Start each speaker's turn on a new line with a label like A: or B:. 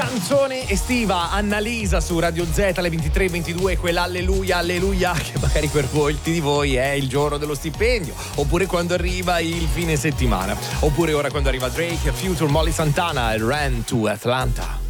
A: Canzone estiva, Annalisa su Radio Z alle 23:22, quell'alleluia, alleluia che magari per molti di voi è il giorno dello stipendio, oppure quando arriva il fine settimana, oppure ora quando arriva Drake, Future, Molly Santana e Ran to Atlanta.